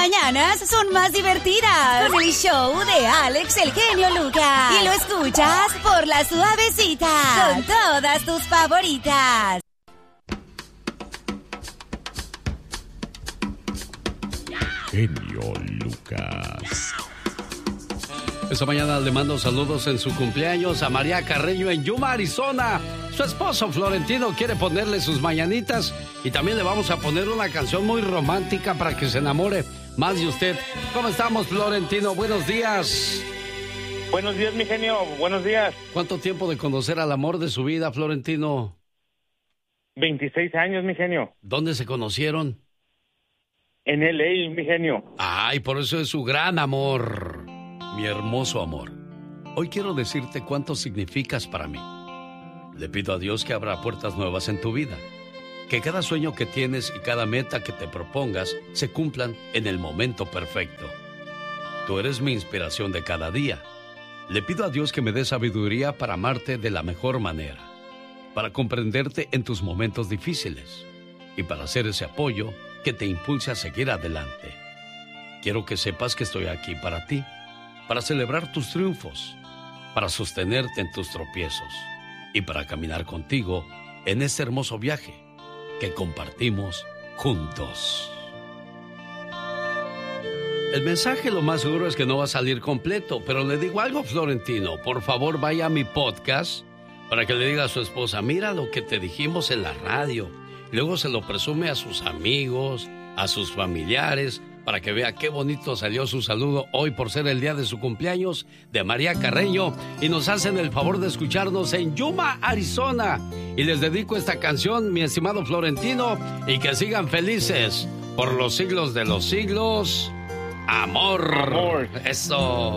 mañanas son más divertidas con el show de Alex el genio Lucas. Y lo escuchas por La Suavecita con todas tus favoritas. Genio Lucas. Esta mañana le mando saludos en su cumpleaños a María Carreño en Yuma, Arizona. Su esposo Florentino quiere ponerle sus mañanitas y también le vamos a poner una canción muy romántica para que se enamore más de usted. ¿Cómo estamos, Florentino? Buenos días. Buenos días, mi genio. Buenos días. ¿Cuánto tiempo de conocer al amor de su vida, Florentino? 26 años, mi genio. ¿Dónde se conocieron? En LA, mi genio. Ay, por eso es su gran amor. Mi hermoso amor, hoy quiero decirte cuánto significas para mí. Le pido a Dios que abra puertas nuevas en tu vida, que cada sueño que tienes y cada meta que te propongas se cumplan en el momento perfecto. Tú eres mi inspiración de cada día. Le pido a Dios que me dé sabiduría para amarte de la mejor manera, para comprenderte en tus momentos difíciles y para hacer ese apoyo que te impulse a seguir adelante. Quiero que sepas que estoy aquí para ti, para celebrar tus triunfos, para sostenerte en tus tropiezos y para caminar contigo en este hermoso viaje que compartimos juntos. El mensaje lo más seguro es que no va a salir completo, pero le digo algo, Florentino, por favor vaya a mi podcast para que le diga a su esposa, mira lo que te dijimos en la radio. Luego se lo presume a sus amigos, a sus familiares, para que vea qué bonito salió su saludo hoy por ser el día de su cumpleaños de María Carreño. Y nos hacen el favor de escucharnos en Yuma, Arizona. Y les dedico esta canción, mi estimado Florentino, y que sigan felices por los siglos de los siglos. Amor. Amor. Eso.